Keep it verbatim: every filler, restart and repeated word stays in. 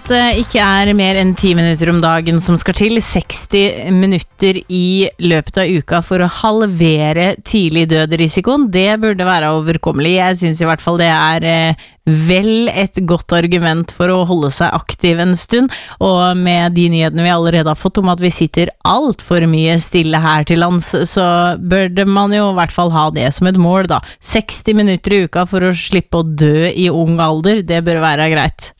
at det ikke er mer enn ti minutter om dagen som skal til, seksti minutter i løpet av uka for å halvere tidlig død-risikoen, det burde være overkommelig. Jeg synes i hvert fall det er eh, vel et godt argument for å holde seg aktiv en stund, og med de nyhetene vi allerede har fått om at vi sitter alt for mye stille her til lands, så burde man jo i hvert fall ha det som et mål da. seksti minutter i uka for å slippe å dø i ung alder, det bør være greit.